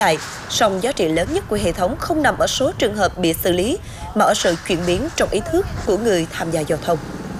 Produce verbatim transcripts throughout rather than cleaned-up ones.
lại, song giá trị lớn nhất của hệ thống không nằm ở số trường hợp bị xử lý, mà ở sự chuyển biến trong ý thức của người tham gia giao thông.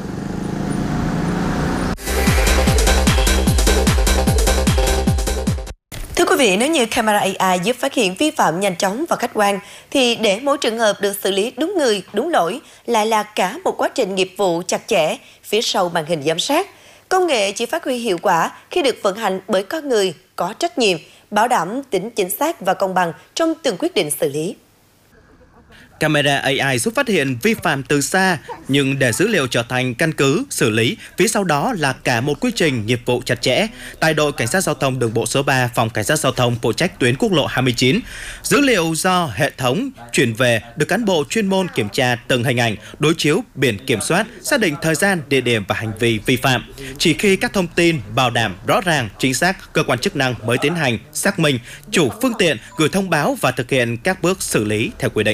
Thưa quý vị, nếu như camera a i giúp phát hiện vi phạm nhanh chóng và khách quan, thì để mỗi trường hợp được xử lý đúng người, đúng lỗi lại là cả một quá trình nghiệp vụ chặt chẽ phía sau màn hình giám sát. Công nghệ chỉ phát huy hiệu quả khi được vận hành bởi con người có trách nhiệm, bảo đảm tính chính xác và công bằng trong từng quyết định xử lý. Camera a i giúp phát hiện vi phạm từ xa, nhưng để dữ liệu trở thành căn cứ xử lý, phía sau đó là cả một quy trình nghiệp vụ chặt chẽ. Tại đội Cảnh sát Giao thông Đường bộ số ba, Phòng Cảnh sát Giao thông phụ trách tuyến quốc lộ hai mươi chín, dữ liệu do hệ thống chuyển về được cán bộ chuyên môn kiểm tra từng hình ảnh, đối chiếu biển kiểm soát, xác định thời gian, địa điểm và hành vi vi phạm. Chỉ khi các thông tin bảo đảm rõ ràng, chính xác, cơ quan chức năng mới tiến hành xác minh, chủ phương tiện gửi thông báo và thực hiện các bước xử lý theo quy định.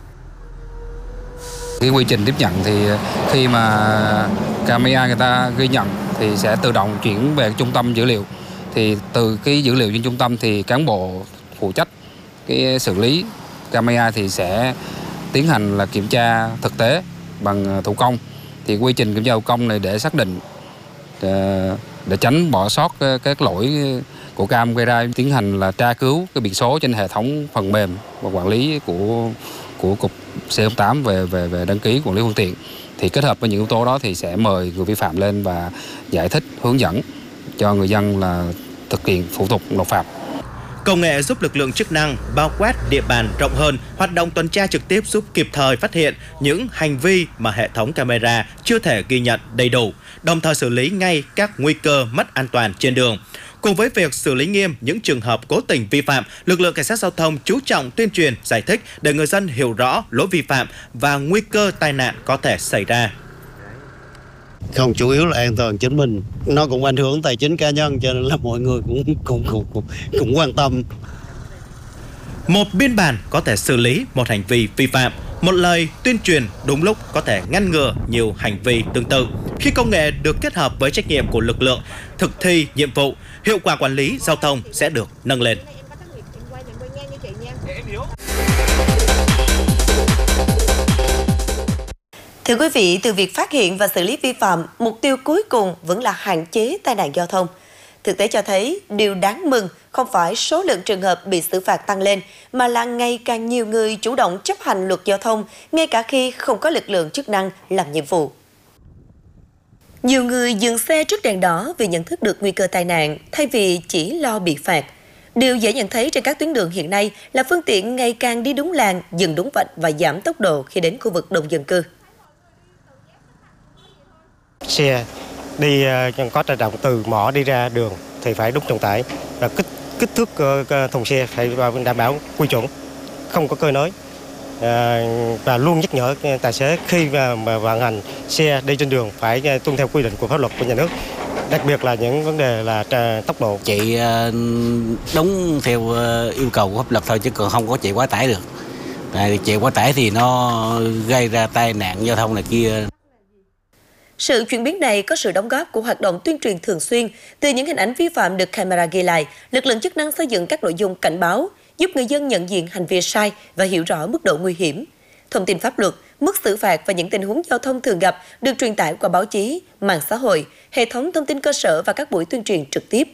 Cái quy trình tiếp nhận thì khi mà camera người ta ghi nhận thì sẽ tự động chuyển về trung tâm dữ liệu. Thì từ cái dữ liệu trên trung tâm thì cán bộ phụ trách cái xử lý camera thì sẽ tiến hành là kiểm tra thực tế bằng thủ công. Thì quy trình kiểm tra thủ công này để xác định để tránh bỏ sót các lỗi của camera, tiến hành là tra cứu cái biển số trên hệ thống phần mềm và quản lý của của cục C không tám về về về đăng ký quản lý phương tiện. Thì kết hợp với những yếu tố đó thì sẽ mời người vi phạm lên và giải thích, hướng dẫn cho người dân là thực hiện thủ tục nộp phạt. Công nghệ giúp lực lượng chức năng bao quát địa bàn rộng hơn, hoạt động tuần tra trực tiếp giúp kịp thời phát hiện những hành vi mà hệ thống camera chưa thể ghi nhận đầy đủ, đồng thời xử lý ngay các nguy cơ mất an toàn trên đường. Cùng với việc xử lý nghiêm những trường hợp cố tình vi phạm, lực lượng Cảnh sát Giao thông chú trọng tuyên truyền, giải thích để người dân hiểu rõ lỗi vi phạm và nguy cơ tai nạn có thể xảy ra. Không, chủ yếu là an toàn chính mình, nó cũng ảnh hưởng tài chính cá nhân, cho nên là mọi người cũng cũng cũng cũng, cũng quan tâm. Một biên bản có thể xử lý một hành vi vi phạm, một lời tuyên truyền đúng lúc có thể ngăn ngừa nhiều hành vi tương tự. Khi công nghệ được kết hợp với trách nhiệm của lực lượng thực thi nhiệm vụ, hiệu quả quản lý giao thông sẽ được nâng lên. Thưa quý vị, từ việc phát hiện và xử lý vi phạm, mục tiêu cuối cùng vẫn là hạn chế tai nạn giao thông. Thực tế cho thấy, điều đáng mừng không phải số lượng trường hợp bị xử phạt tăng lên, mà là ngày càng nhiều người chủ động chấp hành luật giao thông, ngay cả khi không có lực lượng chức năng làm nhiệm vụ. Nhiều người dừng xe trước đèn đỏ vì nhận thức được nguy cơ tai nạn, thay vì chỉ lo bị phạt. Điều dễ nhận thấy trên các tuyến đường hiện nay là phương tiện ngày càng đi đúng làn, dừng đúng vạch và giảm tốc độ khi đến khu vực đông dân cư. Xe đi có tải trọng từ mỏ đi ra đường thì phải đúng trọng tải, và kích kích thước thùng xe phải đảm bảo quy chuẩn, không có cơi nới, và luôn nhắc nhở tài xế khi mà vận hành xe đi trên đường phải tuân theo quy định của pháp luật của nhà nước, đặc biệt là những vấn đề là tốc độ. Chị đúng theo yêu cầu của pháp luật thôi, chứ còn không có chạy quá tải được. Chạy quá tải thì nó gây ra tai nạn giao thông này kia. Sự chuyển biến này có sự đóng góp của hoạt động tuyên truyền thường xuyên. Từ những hình ảnh vi phạm được camera ghi lại, lực lượng chức năng xây dựng các nội dung cảnh báo, giúp người dân nhận diện hành vi sai và hiểu rõ mức độ nguy hiểm. Thông tin pháp luật, mức xử phạt và những tình huống giao thông thường gặp được truyền tải qua báo chí, mạng xã hội, hệ thống thông tin cơ sở và các buổi tuyên truyền trực tiếp.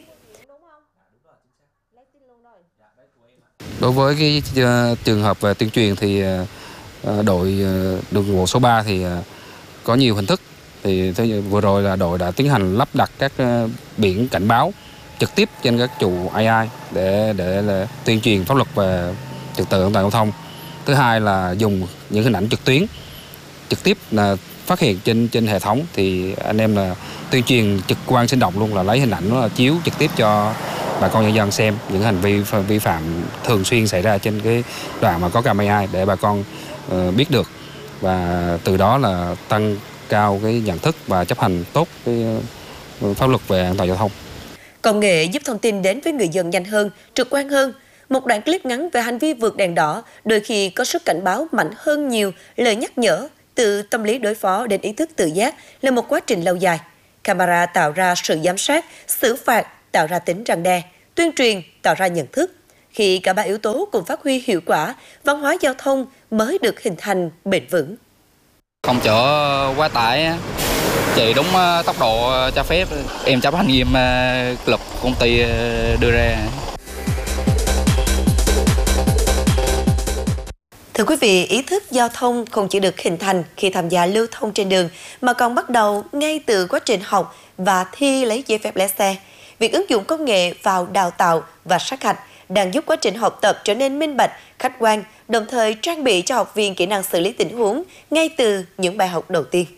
Đối với cái trường hợp về tuyên truyền thì đội đường bộ số ba thì có nhiều hình thức. Thì vừa rồi là đội đã tiến hành lắp đặt các biển cảnh báo trực tiếp trên các trụ a i để để là tuyên truyền pháp luật về trật tự an toàn giao thông. Thứ hai là dùng những hình ảnh trực tuyến trực tiếp là phát hiện trên trên hệ thống, thì anh em là tuyên truyền trực quan sinh động luôn, là lấy hình ảnh nó là chiếu trực tiếp cho bà con nhân dân xem những hành vi vi phạm thường xuyên xảy ra trên cái đoạn mà có camera để bà con uh, biết được, và từ đó là tăng cao cái nhận thức và chấp hành tốt cái pháp luật về an toàn giao thông. Công nghệ giúp thông tin đến với người dân nhanh hơn, trực quan hơn. Một đoạn clip ngắn về hành vi vượt đèn đỏ đôi khi có sức cảnh báo mạnh hơn nhiều lời nhắc nhở. Từ tâm lý đối phó đến ý thức tự giác là một quá trình lâu dài. Camera tạo ra sự giám sát, xử phạt tạo ra tính răn đe, tuyên truyền tạo ra nhận thức. Khi cả ba yếu tố cùng phát huy hiệu quả, văn hóa giao thông mới được hình thành bền vững. Không chở quá tải, chạy đúng tốc độ cho phép, em chấp hành nghiêm luật công ty đưa ra. Thưa quý vị, ý thức giao thông không chỉ được hình thành khi tham gia lưu thông trên đường, mà còn bắt đầu ngay từ quá trình học và thi lấy giấy phép lái xe. Việc ứng dụng công nghệ vào đào tạo và sát hạch đang giúp quá trình học tập trở nên minh bạch, khách quan, đồng thời trang bị cho học viên kỹ năng xử lý tình huống ngay từ những bài học đầu tiên.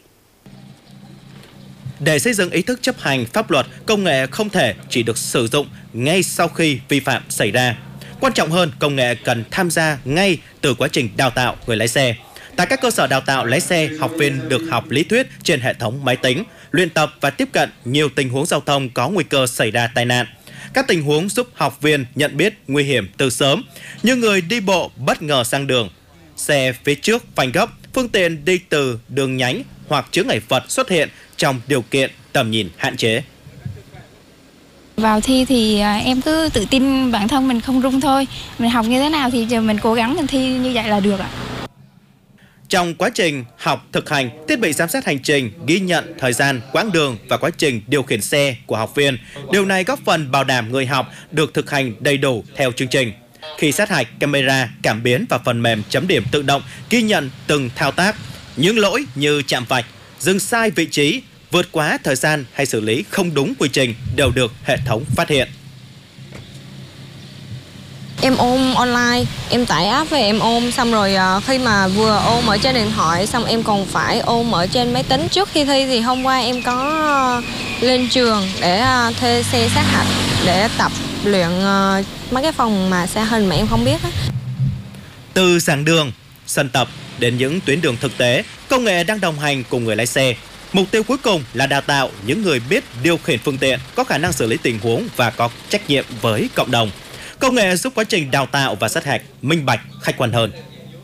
Để xây dựng ý thức chấp hành pháp luật, công nghệ không thể chỉ được sử dụng ngay sau khi vi phạm xảy ra. Quan trọng hơn, công nghệ cần tham gia ngay từ quá trình đào tạo người lái xe. Tại các cơ sở đào tạo lái xe, học viên được học lý thuyết trên hệ thống máy tính, luyện tập và tiếp cận nhiều tình huống giao thông có nguy cơ xảy ra tai nạn. Các tình huống giúp học viên nhận biết nguy hiểm từ sớm, như người đi bộ bất ngờ sang đường, xe phía trước phanh gấp, phương tiện đi từ đường nhánh hoặc chướng ngại vật xuất hiện trong điều kiện tầm nhìn hạn chế. Vào thi thì em cứ tự tin bản thân mình không rung thôi. Mình học như thế nào thì giờ mình cố gắng mình thi như vậy là được ạ. Trong quá trình học thực hành, thiết bị giám sát hành trình ghi nhận thời gian, quãng đường và quá trình điều khiển xe của học viên. Điều này góp phần bảo đảm người học được thực hành đầy đủ theo chương trình. Khi sát hạch, camera, cảm biến và phần mềm chấm điểm tự động ghi nhận từng thao tác. Những lỗi như chạm vạch, dừng sai vị trí, vượt quá thời gian hay xử lý không đúng quy trình đều được hệ thống phát hiện. Em ôn online, em tải app về em ôn, xong rồi khi mà vừa ôn ở trên điện thoại xong em còn phải ôn ở trên máy tính. Trước khi thi thì hôm qua em có lên trường để thuê xe sát hạch để tập luyện mấy cái phòng mà xe hình mà em không biết. Từ giảng đường, sân tập đến những tuyến đường thực tế, công nghệ đang đồng hành cùng người lái xe. Mục tiêu cuối cùng là đào tạo những người biết điều khiển phương tiện, có khả năng xử lý tình huống và có trách nhiệm với cộng đồng. Công nghệ giúp quá trình đào tạo và sát hạch minh bạch, khách quan hơn.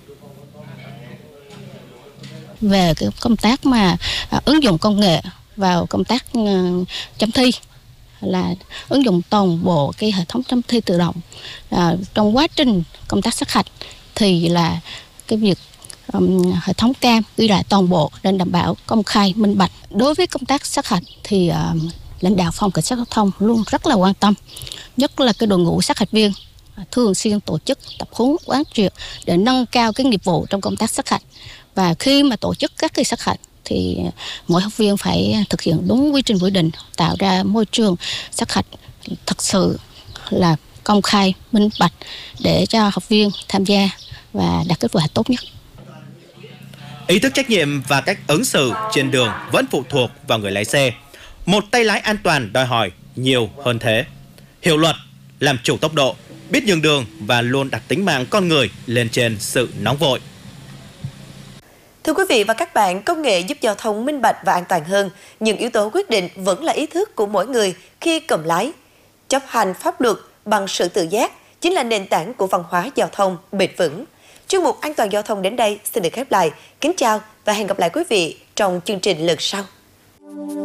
Về cái công tác mà à, ứng dụng công nghệ vào công tác uh, chấm thi là ứng dụng toàn bộ cái hệ thống chấm thi tự động. À, trong quá trình công tác sát hạch thì là cái việc um, hệ thống cam ghi lại toàn bộ nên đảm bảo công khai minh bạch. Đối với công tác sát hạch thì uh, lãnh đạo phòng cảnh sát giao thông luôn rất là quan tâm, nhất là cái đội ngũ sát hạch viên thường xuyên tổ chức tập huấn quán triệt để nâng cao cái nghiệp vụ trong công tác sát hạch. Và khi mà tổ chức các cái sát hạch thì mỗi học viên phải thực hiện đúng quy trình quy định, tạo ra môi trường sát hạch thật sự là công khai, minh bạch để cho học viên tham gia và đạt kết quả tốt nhất. Ý thức trách nhiệm và cách ứng xử trên đường vẫn phụ thuộc vào người lái xe. Một tay lái an toàn đòi hỏi nhiều hơn thế. Hiểu luật, làm chủ tốc độ, biết nhường đường và luôn đặt tính mạng con người lên trên sự nóng vội. Thưa quý vị và các bạn, công nghệ giúp giao thông minh bạch và an toàn hơn, nhưng yếu tố quyết định vẫn là ý thức của mỗi người khi cầm lái. Chấp hành pháp luật bằng sự tự giác chính là nền tảng của văn hóa giao thông bền vững. Chuyên mục An toàn giao thông đến đây xin được khép lại. Kính chào và hẹn gặp lại quý vị trong chương trình lần sau.